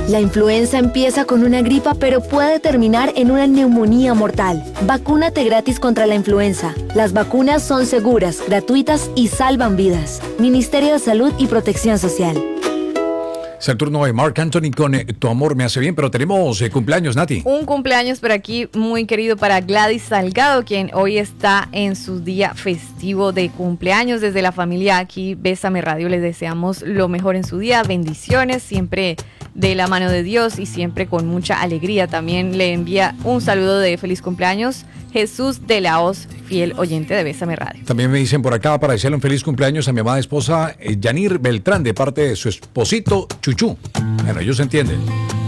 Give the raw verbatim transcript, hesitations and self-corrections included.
La influenza empieza con una gripa, pero puede terminar en una neumonía mortal. Vacúnate gratis contra la influenza. Las vacunas son seguras, gratuitas y salvan vidas. Ministerio de Salud y Protección Social. Es el turno de Marc Anthony con eh, Tu amor me hace bien, pero tenemos eh, cumpleaños, Nati. Un cumpleaños por aquí muy querido para Gladys Salgado, quien hoy está en su día festivo de cumpleaños. Desde la familia aquí, Bésame Radio, les deseamos lo mejor en su día, bendiciones, siempre de la mano de Dios y siempre con mucha alegría. También le envía un saludo de feliz cumpleaños Jesús de la Hoz, fiel oyente de Bésame Radio. También me dicen por acá para desearle un feliz cumpleaños a mi amada esposa eh, Yanir Beltrán, de parte de su esposito Chuchú. Bueno, ellos entienden.